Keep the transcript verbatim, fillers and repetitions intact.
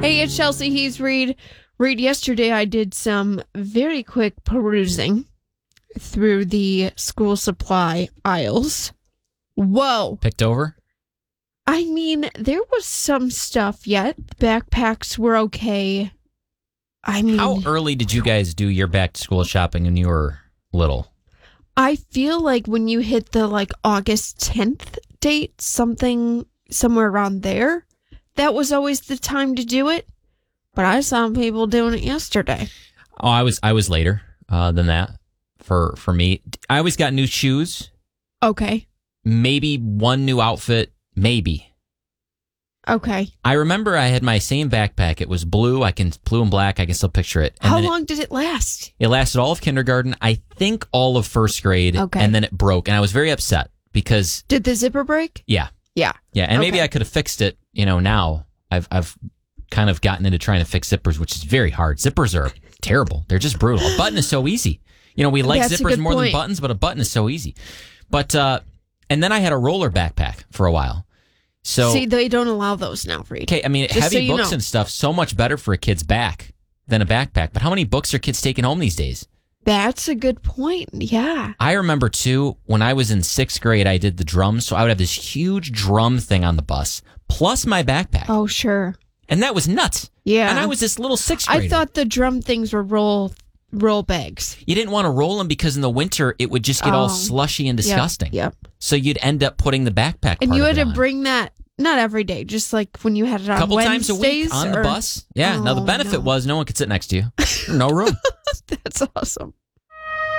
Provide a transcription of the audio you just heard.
Hey, it's Chelsea He's Reed. Reed, yesterday I did some very quick perusing through the school supply aisles. Whoa. Picked over? I mean, there was some stuff yet. Backpacks were okay. I mean... How early did you guys do your back-to-school shopping when you were little? I feel like when you hit the, like, August tenth date, something, somewhere around there, that was always the time to do it. But I saw people doing it yesterday. Oh, I was I was later uh, than that for, for me. I always got new shoes. Okay. Maybe one new outfit. Maybe. Okay. I remember I had my same backpack. It was blue. I can blue and black. I can still picture it. And How then long it, did it last? It lasted all of kindergarten. I think all of first grade. Okay. And then it broke. And I was very upset because... Did the zipper break? Yeah. Yeah. Yeah. And Okay. maybe I could have fixed it, you know, now. I've I've kind of gotten into trying to fix zippers, which is very hard. Zippers are terrible. They're just brutal. A button is so easy. You know, we like That's a zippers good more point. than buttons, but a button is so easy. But, uh, and then I had a roller backpack for a while. So, See, they don't allow those now, Reed. okay, I mean, Just heavy so you books know. and stuff, so much better for a kid's back than a backpack. But how many books are kids taking home these days? That's a good point. Yeah. I remember, too, when I was in sixth grade, I did the drums. So I would have this huge drum thing on the bus, plus my backpack. Oh, sure. And that was nuts. Yeah. And I was this little sixth grader. I thought the drum things were roll roll bags. You didn't want to roll them because in the winter, it would just get all Oh. slushy and disgusting. Yep. So you'd end up putting the backpack And part you of had it to on. bring that, not every day, just like when you had it on a couple Wednesdays. times a week on the or- bus. Yeah. Now the Oh, benefit no. was no one could sit next to you. No room. That's awesome.